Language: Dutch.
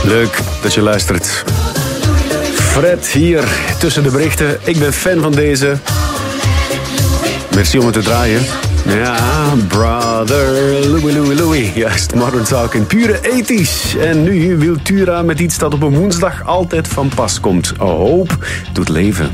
Leuk dat je luistert. Fred hier tussen de berichten. Ik ben fan van deze. Merci om het te draaien. Ja, brother Louie. Juist, Modern Talking. Pure ethisch. En nu Wiltura met iets dat op een woensdag altijd van pas komt. Hoop doet leven.